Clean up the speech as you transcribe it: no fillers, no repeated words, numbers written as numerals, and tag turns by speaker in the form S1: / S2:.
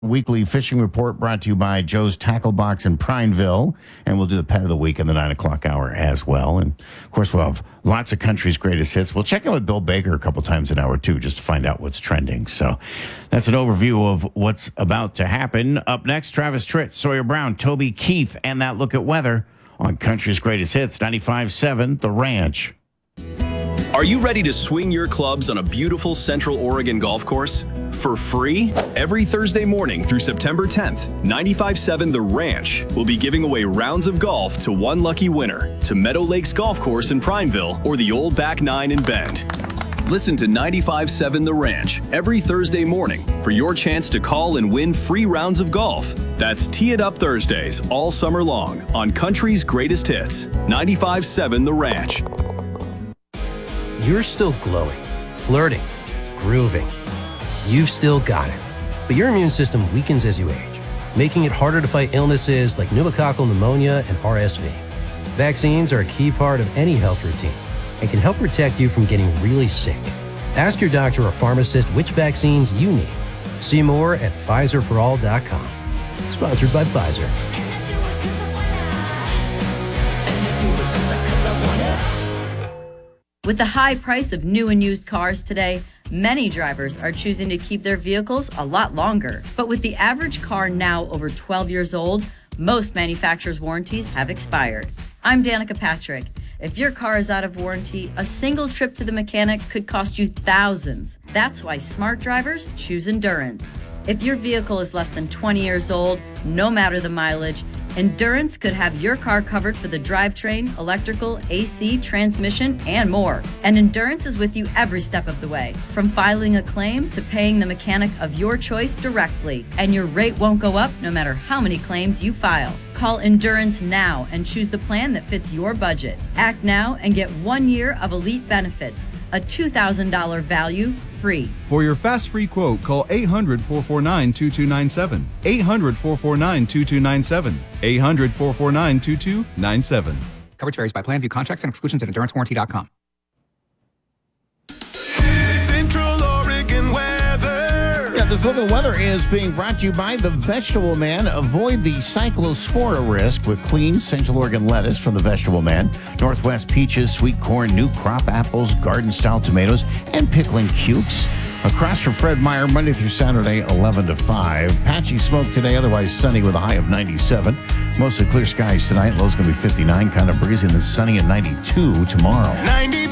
S1: Weekly fishing report brought to you by Joe's Tackle Box in Prineville. And we'll do the pet of the week in the 9 o'clock hour as well. And, of course, we'll have lots of country's greatest hits. We'll check in with Bill Baker a couple times an hour, too, just to find out what's trending. So that's an overview of what's about to happen. Up next, Travis Tritt, Sawyer Brown, Toby Keith, and that look at weather on country's greatest hits, 95.7 The Ranch.
S2: Are you ready to swing your clubs on a beautiful Central Oregon golf course? For free? Every Thursday morning through September 10th, 95.7 The Ranch will be giving away rounds of golf to one lucky winner to Meadow Lakes Golf Course in Prineville or the Old Back Nine in Bend. Listen to 95.7 The Ranch every Thursday morning for your chance to call and win free rounds of golf. That's Tee It Up Thursdays all summer long on country's greatest hits. 95.7 The Ranch.
S3: You're still glowing, flirting, grooving. You've still got it. But your immune system weakens as you age, making it harder to fight illnesses like pneumococcal pneumonia and RSV. Vaccines are a key part of any health routine and can help protect you from getting really sick. Ask your doctor or pharmacist which vaccines you need. See more at PfizerForAll.com. Sponsored by Pfizer.
S4: With the high price of new and used cars today, many drivers are choosing to keep their vehicles a lot longer. But with the average car now over 12 years old, most manufacturers' warranties have expired. I'm Danica Patrick. If your car is out of warranty, a single trip to the mechanic could cost you thousands. That's why smart drivers choose Endurance. If your vehicle is less than 20 years old, no matter the mileage, Endurance could have your car covered for the drivetrain, electrical, AC, transmission, and more. And Endurance is with you every step of the way, from filing a claim to paying the mechanic of your choice directly. And your rate won't go up no matter how many claims you file. Call Endurance now and choose the plan that fits your budget. Act now and get 1 year of elite benefits, a $2,000 value free.
S5: For your fast free quote, call 800-449-2297. 800-449-2297. 800-449-2297.
S6: Coverage varies by plan. View contracts and exclusions at EnduranceWarranty.com.
S7: Central Oregon weather.
S1: Yeah, this look at weather is being brought to you by The Vegetable Man. Avoid the cyclospora risk with clean Central Oregon lettuce from The Vegetable Man. Northwest peaches, sweet corn, new crop apples, garden-style tomatoes, and pickling cukes. Across from Fred Meyer, Monday through Saturday, 11 to 5. Patchy smoke today, otherwise sunny with a high of 97. Mostly clear skies tonight. Low's going to be 59, kind of breezy, and then sunny at 92 tomorrow.
S7: 95.